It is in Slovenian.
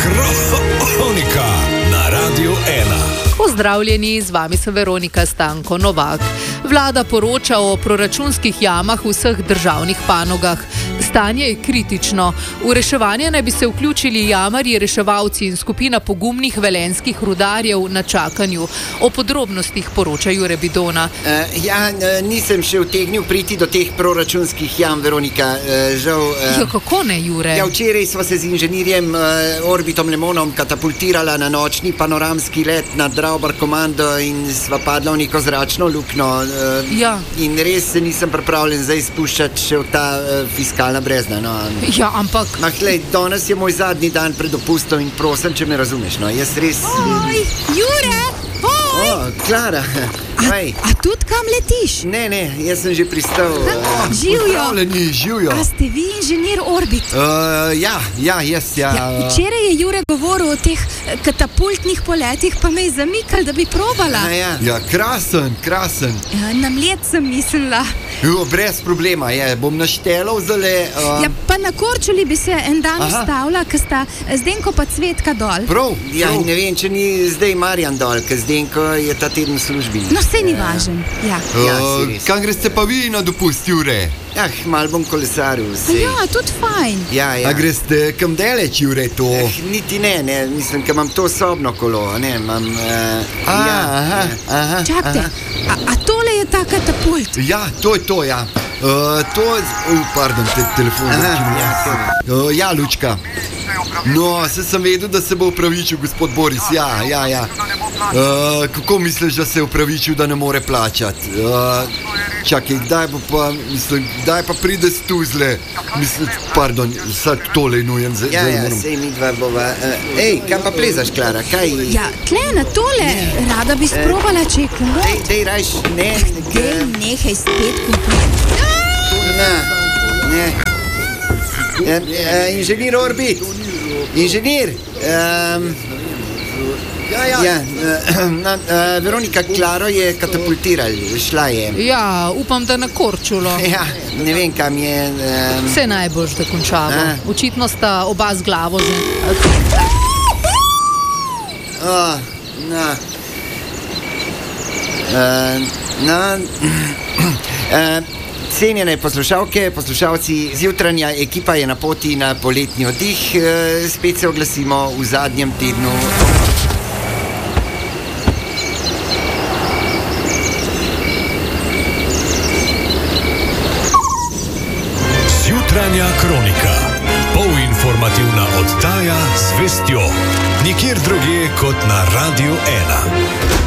Kronika na Radiu 1. Pozdravljeni, z vami sem Veronika Stanko Novak. Vlada poroča o proračunskih jamah v vseh državnih panogah. Stanje je kritično. V reševanje naj bi se vključili jamarji, reševalci in skupina pogumnih velenjskih rudarjev na čakanju. O podrobnostih poroča Jure Bidona. Nisem še utegnil priti do teh proračunskih jam, Veronika. Žal. Kako ne, Jure? Včeraj sva se z inženirjem Orbitom Lemonom katapultirala na nočni panoramski let nad Draubar komando in sva padla v neko zračno luknjo. In res se nisem pripravljen zdaj spuščati še v ta fiskalna brezna. Ampak... Glej, danes je moj zadnji dan pred dopustom in prosim, če me razumeš. Jaz res... Oj, Jure! Klara! A tudi kam letiš? Ne, jaz sem že pristal. Živjo! A ste vi inženir Orbit? Jaz. Včeraj je Jure govoril o teh katapultnih poletih, pa me je zamikal, da bi probala. Krasen. Na mlet sem mislila. Brez problema, bom naštelal zale... Pa na Korčuli bi se en dan ustavila, ker sta Zdenko pa Cvetka dol. Prav? Ne vem, če ni zdaj Marjan dol, ker Zdenko je ta teden v službi. No, saj ni važen. Kam greste pa vi na dopust, Jure? Mal bom kolesaril. Tudi fajn. A greste kam daleč, Jure, to? Niti ne, mislim, ker imam to sobno kolo, Čakajte, a tole je ta katapult? To je to, pardon, telefon. Lučka. No, sem vedel, da se bo upravičil gospod Boris, kako misliš, da se je upravičil, da ne more plačati? Čakaj, kdaj pa pride s Tuzle? Pardon, sad tole nujem. Sej mi dva bova. Kam pa plezaš, Klara, kaj? Tle na tole, rada bi sprobala, če je komod. Dej, rajš, ne. Nehaj spet komod. Inženir Orbit. Inženir. Veronika, Klaro je katapultirali, šla je. Upam, da na Korčulo. Ne vem, kam je. Vse najboljš, da končamo. Očitno sta oba z glavo. Cenjene poslušalke, poslušalci, zjutranja ekipa je na poti na poletni oddih. Spet se oglasimo v zadnjem tednu. Jutranja kronika. Polinformativna oddaja z vestjo. Nikjer drugje kot na Radiu 1.